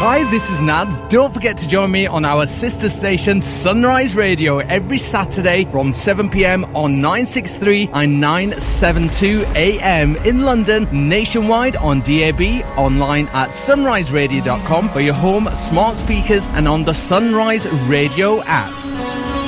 Hi, this is Nads. Don't forget to join me on our sister station Sunrise Radio every Saturday from 7 p.m. on 963 and 972 AM in London, nationwide on DAB, online at sunriseradio.com for your home, smart speakers and on the Sunrise Radio app.